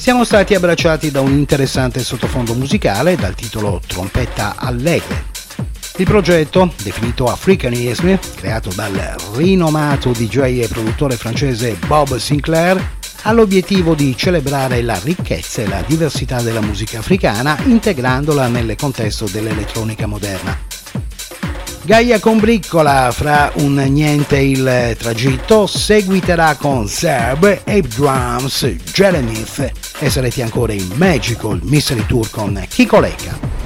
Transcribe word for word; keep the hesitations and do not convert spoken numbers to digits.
Siamo stati abbracciati da un interessante sottofondo musicale dal titolo Trompetta Allegre. Il progetto, definito Africanism, creato dal rinomato D J e produttore francese Bob Sinclair, ha l'obiettivo di celebrare la ricchezza e la diversità della musica africana, integrandola nel contesto dell'elettronica moderna. Gaia combriccola fra un niente il tragitto, seguiterà con Serb, Ape Drums, Jeremith e sarete ancora in Magical Mystery Tour con Kiko Leka.